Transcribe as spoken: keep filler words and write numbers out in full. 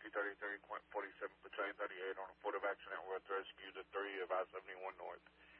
Whiskey thirty-three, forty-seven Battalion thirty-eight on a port of accident with rescue to three of I seventy-one North.